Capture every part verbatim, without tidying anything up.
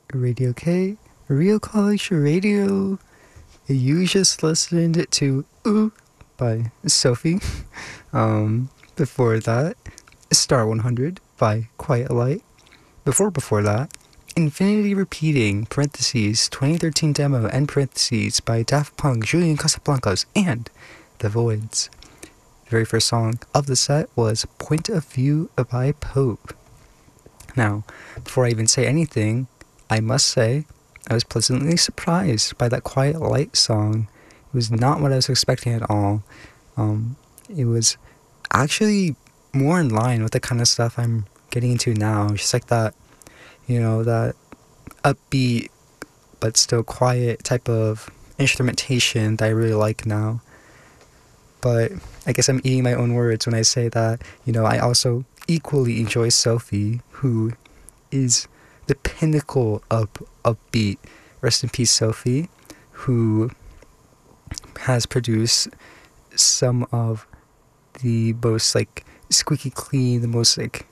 Radio K, Real College Radio. You just listened to Ooh by Sophie. Um, before that, Star one hundred by Quiet Light. Before before that, Infinity Repeating, parentheses, twenty thirteen demo, end parentheses, by Daft Punk, Julian Casablancas, and The Voids. The very first song of the set was Point of View by Pope. Now, before I even say anything, I must say I was pleasantly surprised by that Quiet Light song. It was not what I was expecting at all. Um, it was actually more in line with the kind of stuff I'm getting into now. Just like that, you know, that upbeat but still quiet type of instrumentation that I really like now. But I guess I'm eating my own words when I say that, you know, I also equally enjoy Sophie, who is the pinnacle of upbeat. Rest in peace, Sophie, who has produced some of the most like squeaky clean, the most like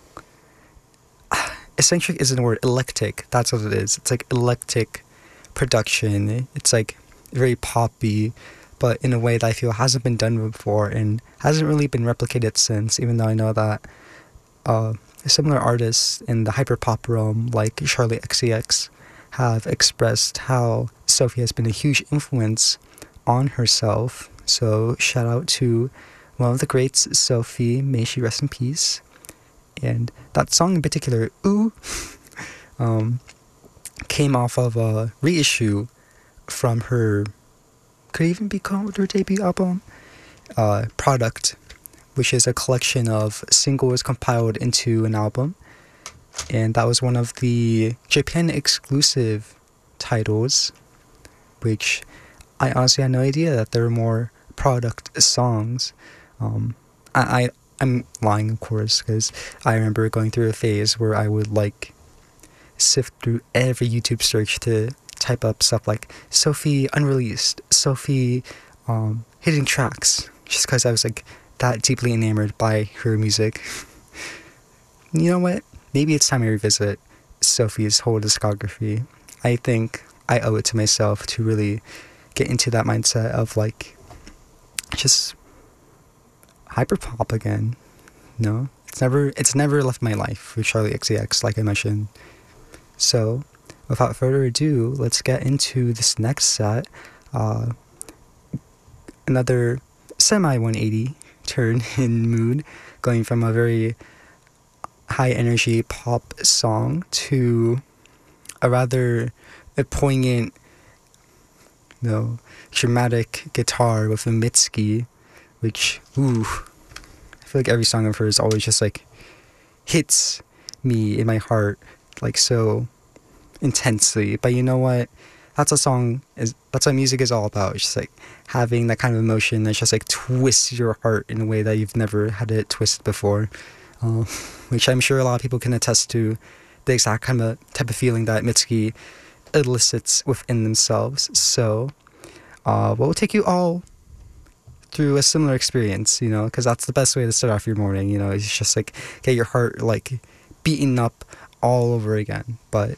eccentric isn't a word, eclectic. That's what it is. It's like eclectic production. It's like very poppy, but in a way that I feel hasn't been done before and hasn't really been replicated since. Even though I know that uh, similar artists in the hyperpop realm, like Charlie X C X, have expressed how Sophie has been a huge influence on herself. So shout out to one of the greats, Sophie. May she rest in peace. And that song in particular, Ooh, um, came off of a reissue from her, could it even be called her debut album? Uh, Product, which is a collection of singles compiled into an album. And that was one of the Japan exclusive titles, which I honestly had no idea that there were more Product songs. Um, I, I I'm lying, of course, because I remember going through a phase where I would like sift through every YouTube search to type up stuff like Sophie unreleased, Sophie um, hidden tracks, just because I was like that deeply enamored by her music. You know what? Maybe it's time I revisit Sophie's whole discography. I think I owe it to myself to really get into that mindset of like just hyperpop again. No, it's never it's never left my life with Charlie X C X, like I mentioned. So, without further ado, let's get into this next set. Uh, another semi one eighty turn in mood, going from a very high energy pop song to a rather a poignant, you know, dramatic guitar with a Mitski, which, ooh, I feel like every song of hers always just like hits me in my heart like so intensely. But you know what? That's a song is that's what music is all about. It's just like having that kind of emotion that just like twists your heart in a way that you've never had it twisted before. Uh, which I'm sure a lot of people can attest to the exact kind of type of feeling that Mitski elicits within themselves. So, uh, we'll take you all through a similar experience, you know, because that's the best way to start off your morning, you know, it's just like get your heart like beaten up all over again. But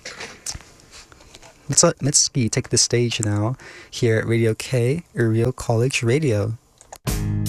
let's let Mitski take the stage now here at Radio K, or Real College Radio.